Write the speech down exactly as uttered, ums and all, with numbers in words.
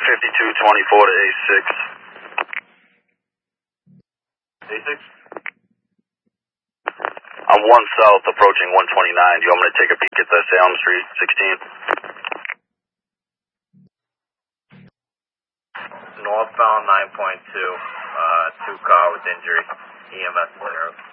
fifty-two twenty-four to A six. A six? I'm one south approaching one twenty-nine. Do you want me to take a peek at the Salem Street sixteen? Northbound nine point two, uh, two car with injury, E M S there.